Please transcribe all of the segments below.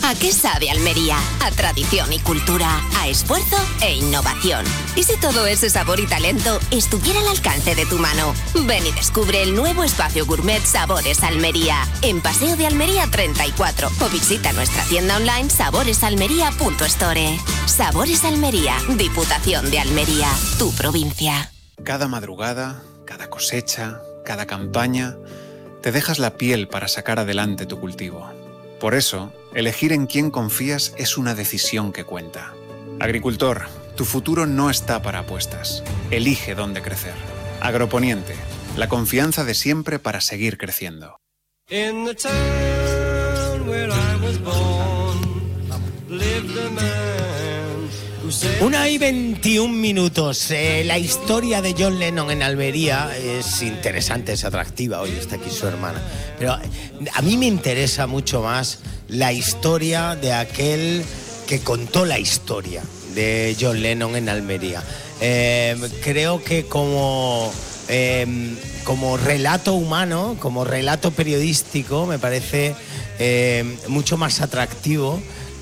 ¿A qué sabe Almería? A tradición y cultura, a esfuerzo e innovación. ¿Y si todo ese sabor y talento estuviera al alcance de tu mano? Ven y descubre el nuevo espacio gourmet Sabores Almería, en Paseo de Almería 34, o visita nuestra tienda online saboresalmería.store. Sabores Almería, Diputación de Almería, tu provincia. Cada madrugada, cada cosecha, cada campaña, te dejas la piel para sacar adelante tu cultivo. Por eso, elegir en quién confías es una decisión que cuenta. Agricultor, tu futuro no está para apuestas. Elige dónde crecer. Agroponiente, la confianza de siempre para seguir creciendo. In the town where I was born, lived a man who said... 1:21. La historia de John Lennon en Almería es interesante, es atractiva. Hoy está aquí su hermana. Pero a mí me interesa mucho más la historia de aquel que contó la historia de John Lennon en Almería. Creo que como relato humano, como relato periodístico, me parece mucho más atractivo.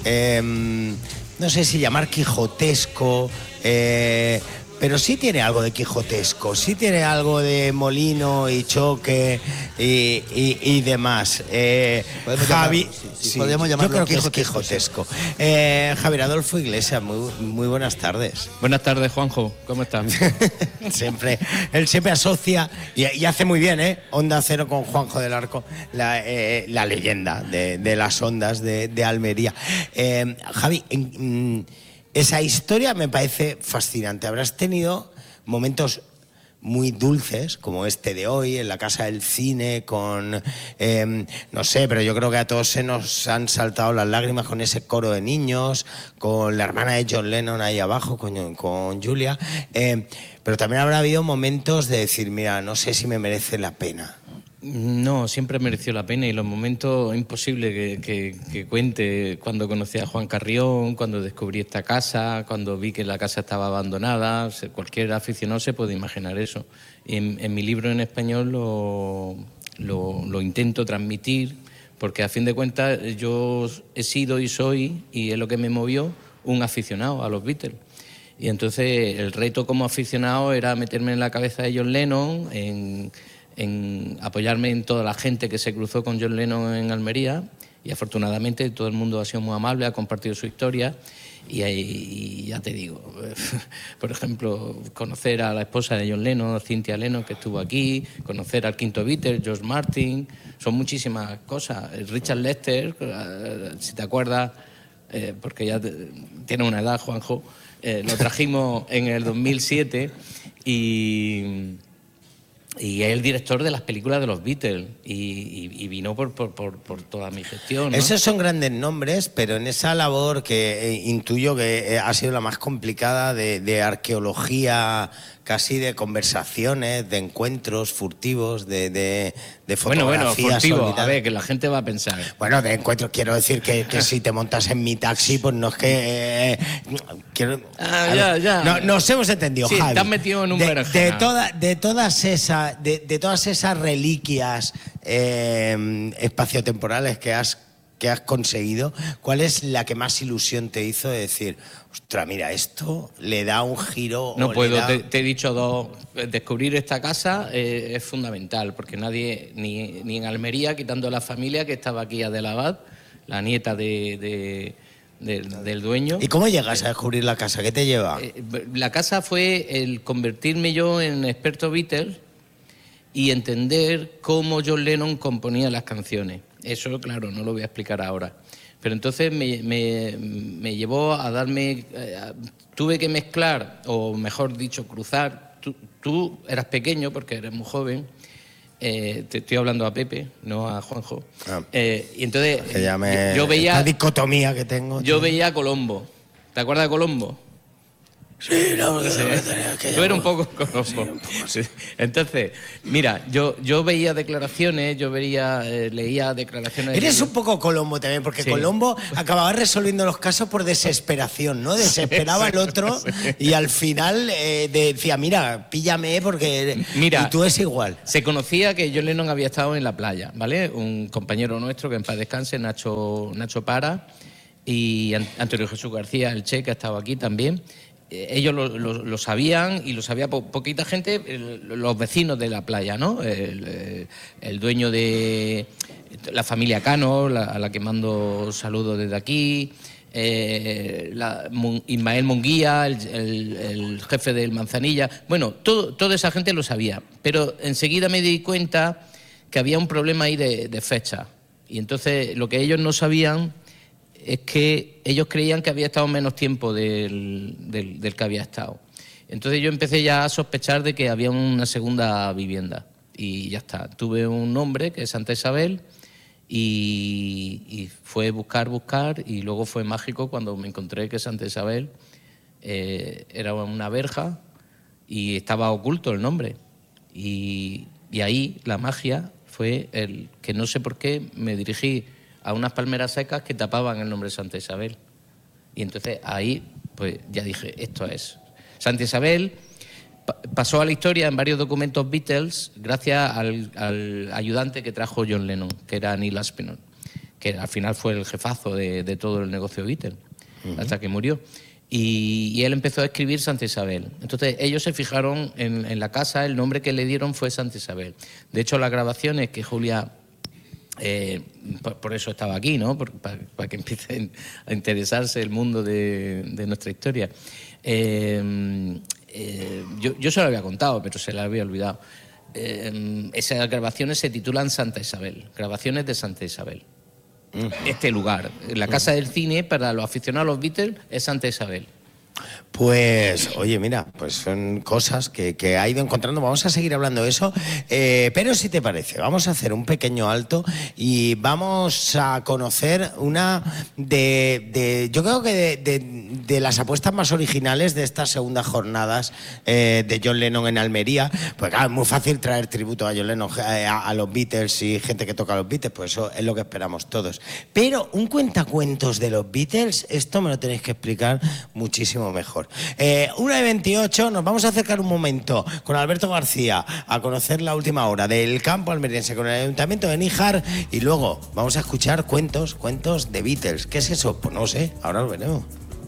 No sé si llamar quijotesco, pero sí tiene algo de quijotesco, sí tiene algo de molino y choque y demás. Javi, podemos llamarlo, yo creo que es quijotesco. Javier Adolfo Iglesias, muy buenas tardes. Buenas tardes, Juanjo, ¿cómo estás? Él siempre asocia, y hace muy bien, Onda Cero con Juanjo del Arco, la leyenda de las ondas de Almería. Javi, esa historia me parece fascinante. Habrás tenido momentos muy dulces, como este de hoy, en la Casa del Cine, con... no sé, pero yo creo que a todos se nos han saltado las lágrimas con ese coro de niños, con la hermana de John Lennon ahí abajo, con Julia. Pero también habrá habido momentos de decir, mira, no sé si me merece la pena. No, siempre mereció la pena, y los momentos imposibles que cuente, cuando conocí a Juan Carrión, cuando descubrí esta casa, cuando vi que la casa estaba abandonada. Cualquier aficionado se puede imaginar eso. Y en mi libro en español lo intento transmitir, porque a fin de cuentas yo he sido y soy, y es lo que me movió, un aficionado a los Beatles. Y entonces el reto como aficionado era meterme en la cabeza de John Lennon, en apoyarme en toda la gente que se cruzó con John Lennon en Almería, y afortunadamente todo el mundo ha sido muy amable, ha compartido su historia, y ya te digo, por ejemplo, conocer a la esposa de John Lennon, Cynthia Lennon, que estuvo aquí, conocer al quinto Beatle, George Martin, son muchísimas cosas. Richard Lester, si te acuerdas, porque ya tiene una edad, Juanjo, lo trajimos en el 2007 y es el director de las películas de los Beatles, y vino por toda mi gestión, ¿no? Esos son grandes nombres, pero en esa labor que intuyo que ha sido la más complicada de arqueología, casi de conversaciones, de encuentros furtivos, de fotografías. Bueno, furtivo, olvidadas. a ver, que la gente va a pensar. Bueno, de encuentros quiero decir que si te montas en mi taxi, pues no es que... ya. Nos hemos entendido, sí, Javi. Te has metido en un berenjena. De todas esas reliquias espaciotemporales que has conseguido, ¿cuál es la que más ilusión te hizo de decir, ostras, mira, esto le da un giro? No puedo, te he dicho dos. Descubrir esta casa es fundamental, porque nadie, ni en Almería, quitando la familia que estaba aquí, Adela Abad, la nieta del dueño. ¿Y cómo llegas a descubrir la casa? ¿Qué te lleva? La casa fue el convertirme yo en experto Beatles y entender cómo John Lennon componía las canciones. Eso, claro, no lo voy a explicar ahora. Pero entonces me llevó a darme... tuve que mezclar, o mejor dicho, cruzar. Tú eras pequeño porque eres muy joven. Te estoy hablando a Pepe, no a Juanjo. Y entonces yo veía... Esta dicotomía que tengo. Yo veía a Colombo. ¿Te acuerdas de Colombo? Sí, no, sí. Tú eres un poco Colombo. Sí, un poco, sí. Entonces, mira, yo veía declaraciones, leía declaraciones... Eres un poco Colombo también, porque sí. Colombo acababa resolviendo los casos por desesperación, ¿no? Desesperaba al otro y al final decía, mira, píllame porque... Mira, y tú es igual. Se conocía que John Lennon había estado en la playa, ¿vale? Un compañero nuestro, que en paz descanse, Nacho Para, y Antonio Jesús García, el Che, que ha estado aquí también. Ellos lo sabían, y lo sabía poquita gente, los vecinos de la playa, ¿no? El dueño de la familia Cano, a la que mando saludos desde aquí, Ismael Munguía, el jefe del Manzanilla. Bueno, toda esa gente lo sabía, pero enseguida me di cuenta que había un problema ahí de fecha. Y entonces lo que ellos no sabían es que ellos creían que había estado menos tiempo del que había estado. Entonces yo empecé ya a sospechar de que había una segunda vivienda. Y ya está. Tuve un nombre, que es Santa Isabel, y fue buscar, y luego fue mágico cuando me encontré que Santa Isabel era una verja y estaba oculto el nombre. Y ahí la magia fue el que no sé por qué me dirigí a unas palmeras secas que tapaban el nombre de Santa Isabel. Y entonces ahí pues ya dije, esto es. Santa Isabel pasó a la historia en varios documentos Beatles gracias al ayudante que trajo John Lennon, que era Neil Aspinall, que al final fue el jefazo de todo el negocio Beatles, hasta que murió. Y él empezó a escribir Santa Isabel. Entonces ellos se fijaron en la casa, el nombre que le dieron fue Santa Isabel. De hecho, las grabaciones que Julia... por eso estaba aquí, ¿no? Para que empiecen a interesarse el mundo de nuestra historia. Yo se lo había contado, pero se lo había olvidado. Esas grabaciones se titulan Santa Isabel, grabaciones de Santa Isabel. Este lugar, la casa del cine para los aficionados a los Beatles es Santa Isabel. Pues, oye, mira, pues son cosas que ha ido encontrando. Vamos a seguir hablando de eso, pero si te parece, vamos a hacer un pequeño alto y vamos a conocer una yo creo que de las apuestas más originales de estas segundas jornadas de John Lennon en Almería. Pues claro, es muy fácil traer tributo a John Lennon, a los Beatles y gente que toca a los Beatles, pues eso es lo que esperamos todos. Pero un cuentacuentos de los Beatles, esto me lo tenéis que explicar muchísimo mejor. 1:28, nos vamos a acercar un momento con Alberto García a conocer la última hora del campo almeriense con el Ayuntamiento de Níjar, y luego vamos a escuchar cuentos de Beatles. ¿Qué es eso? Pues no sé, ahora lo veremos.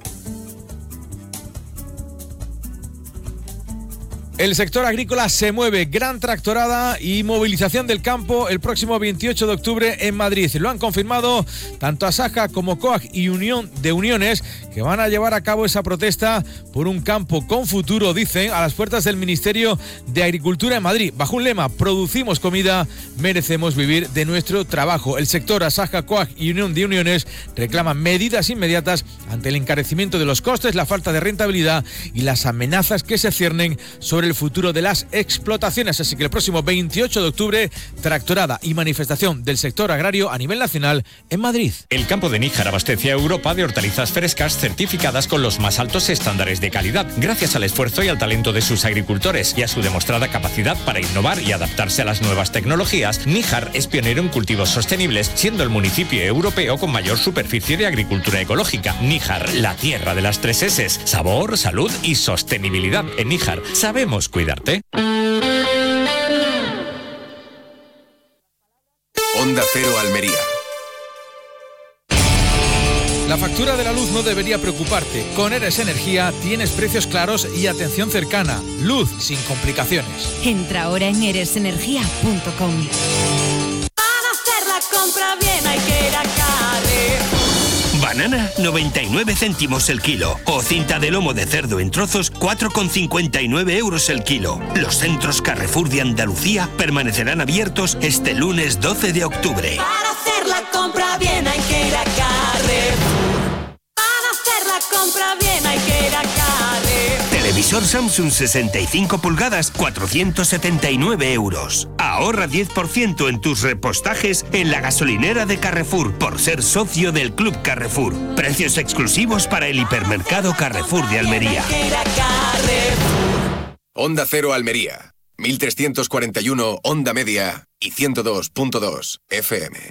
El sector agrícola se mueve, gran tractorada y movilización del campo el próximo 28 de octubre en Madrid. Lo han confirmado tanto Asaja como COAG y Unión de Uniones, que van a llevar a cabo esa protesta por un campo con futuro, dicen, a las puertas del Ministerio de Agricultura en Madrid, bajo un lema: producimos comida, merecemos vivir de nuestro trabajo. El sector Asaja, COAG y Unión de Uniones reclaman medidas inmediatas ante el encarecimiento de los costes, la falta de rentabilidad y las amenazas que se ciernen sobre el futuro de las explotaciones. Así que el próximo 28 de octubre, tractorada y manifestación del sector agrario a nivel nacional en Madrid. El campo de Níjar abastece a Europa de hortalizas frescas certificadas con los más altos estándares de calidad, gracias al esfuerzo y al talento de sus agricultores y a su demostrada capacidad para innovar y adaptarse a las nuevas tecnologías. Níjar es pionero en cultivos sostenibles, siendo el municipio europeo con mayor superficie de agricultura ecológica. Níjar, la tierra de las 3 S: sabor, salud y sostenibilidad. En Níjar sabemos cuidarte. Onda Cero Almería. La factura de la luz no debería preocuparte. Con Eres Energía tienes precios claros y atención cercana. Luz sin complicaciones. Entra ahora en eresenergia.com. Para hacer la compra bien hay que ir a Carrefour. Banana, 99 céntimos el kilo. O cinta de lomo de cerdo en trozos, 4,59 euros el kilo. Los centros Carrefour de Andalucía permanecerán abiertos este lunes 12 de octubre. Para hacer la compra bien hay que ir a Carrefour. Para hacer la compra bien hay que ir a Carrefour. Televisor Samsung 65 pulgadas, 479 euros. Ahorra 10% en tus repostajes en la gasolinera de Carrefour por ser socio del Club Carrefour. Precios exclusivos para el hipermercado Carrefour de Almería. Onda Cero Almería, 1341 Onda Media y 102.2 FM.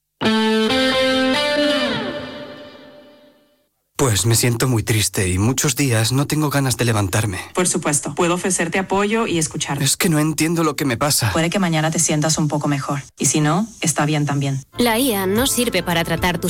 Pues me siento muy triste y muchos días no tengo ganas de levantarme. Por supuesto, puedo ofrecerte apoyo y escuchar. Es que no entiendo lo que me pasa. Puede que mañana te sientas un poco mejor. Y si no, está bien también. La IA no sirve para tratar tus